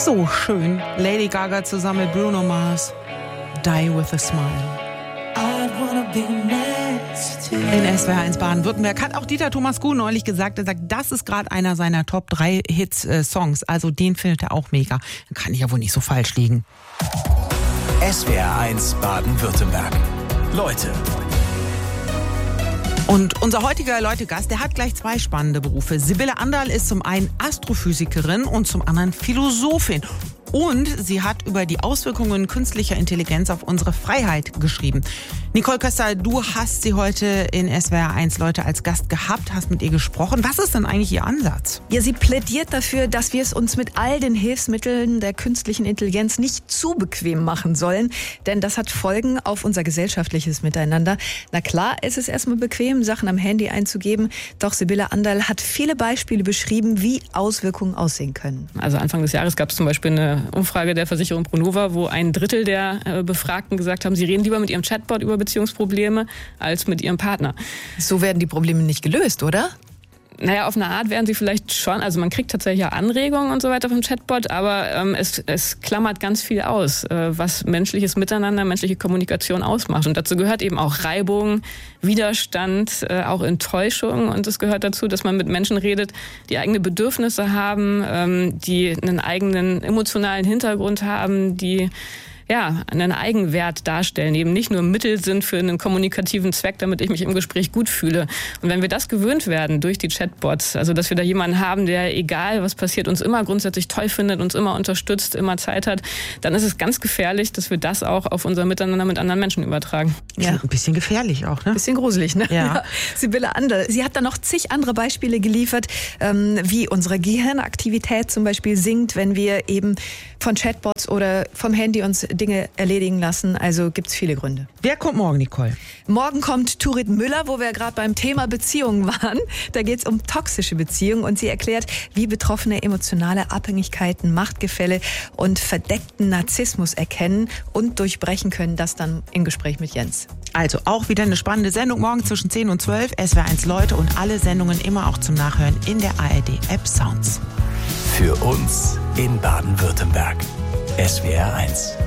So schön. Lady Gaga zusammen mit Bruno Mars. Die with a Smile. In SWR1 Baden-Württemberg hat auch Dieter Thomas Kuhn neulich gesagt, er sagt, das ist gerade einer seiner Top 3 Hits-Songs. Also den findet er auch mega. Dann kann ich ja wohl nicht so falsch liegen. SWR1 Baden-Württemberg. Leute. Und unser heutiger Leute-Gast, der hat gleich 2 spannende Berufe. Sibylle Anderl ist zum einen Astrophysikerin und zum anderen Philosophin. Und sie hat über die Auswirkungen künstlicher Intelligenz auf unsere Freiheit geschrieben. Nicole Köster, du hast sie heute in SWR1 Leute als Gast gehabt, hast mit ihr gesprochen. Was ist denn eigentlich ihr Ansatz? Ja, sie plädiert dafür, dass wir es uns mit all den Hilfsmitteln der künstlichen Intelligenz nicht zu bequem machen sollen. Denn das hat Folgen auf unser gesellschaftliches Miteinander. Na klar, es ist erstmal bequem, Sachen am Handy einzugeben. Doch Sibylle Anderl hat viele Beispiele beschrieben, wie Auswirkungen aussehen können. Also Anfang des Jahres gab es zum Beispiel eine Umfrage der Versicherung Pronova, wo 1/3 der Befragten gesagt haben, sie reden lieber mit ihrem Chatbot über Beziehungsprobleme als mit ihrem Partner. So werden die Probleme nicht gelöst, oder? Naja, auf eine Art werden sie vielleicht schon. Also man kriegt tatsächlich ja Anregungen und so weiter vom Chatbot, aber es klammert ganz viel aus, was menschliches Miteinander, menschliche Kommunikation ausmacht. Und dazu gehört eben auch Reibung, Widerstand, auch Enttäuschung. Und es gehört dazu, dass man mit Menschen redet, die eigene Bedürfnisse haben, die einen eigenen emotionalen Hintergrund haben, die einen Eigenwert darstellen, eben nicht nur Mittel sind für einen kommunikativen Zweck, damit ich mich im Gespräch gut fühle. Und wenn wir das gewöhnt werden durch die Chatbots, also dass wir da jemanden haben, der, egal was passiert, uns immer grundsätzlich toll findet, uns immer unterstützt, immer Zeit hat, dann ist es ganz gefährlich, dass wir das auch auf unser Miteinander mit anderen Menschen übertragen. Ja. Ein bisschen gefährlich auch, ne? Bisschen gruselig, ne? Ja. Sibylle Anderl, sie hat dann noch zig andere Beispiele geliefert, wie unsere Gehirnaktivität zum Beispiel sinkt, wenn wir eben von Chatbots oder vom Handy uns Dinge erledigen lassen. Also gibt's viele Gründe. Wer kommt morgen, Nicole? Morgen kommt Turit Müller, wo wir gerade beim Thema Beziehungen waren. Da geht's um toxische Beziehungen und sie erklärt, wie Betroffene emotionale Abhängigkeiten, Machtgefälle und verdeckten Narzissmus erkennen und durchbrechen können. Das dann im Gespräch mit Jens. Also auch wieder eine spannende Sendung morgen zwischen 10 und 12. SWR1 Leute und alle Sendungen immer auch zum Nachhören in der ARD-App Sounds. Für uns in Baden-Württemberg. SWR1.